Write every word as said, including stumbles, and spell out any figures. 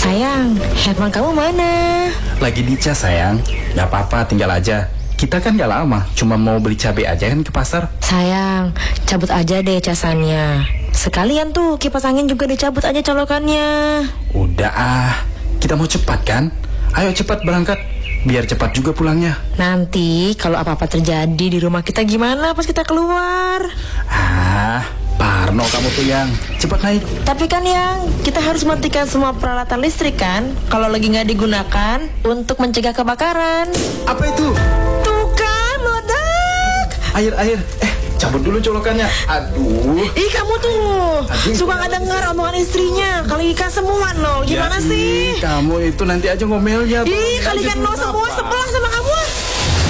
Sayang, handphone kamu mana? Lagi dicas sayang. Gak apa-apa, tinggal aja. Kita kan gak lama, cuma mau beli cabai aja kan ke pasar. Sayang, cabut aja deh casannya. Sekalian tuh kipas angin juga dicabut aja colokannya. Udah ah, kita mau cepat kan? Ayo cepat berangkat, biar cepat juga pulangnya. Nanti kalau apa-apa terjadi di rumah kita gimana pas kita keluar? Ah, Parno kamu tuh yang cepat naik. Tapi kan yang kita harus matikan semua peralatan listrik kan kalau lagi nggak digunakan untuk mencegah kebakaran. Apa itu? Tuh kan meledak. Air air. Eh, cabut dulu colokannya. Aduh. Ih kamu tuh Aduh, suka nggak dengar omongan istrinya. Kalikan semua no. Gimana ya, sih? Kamu itu nanti aja ngomelnya. Ih kalikan no semua sebelah sama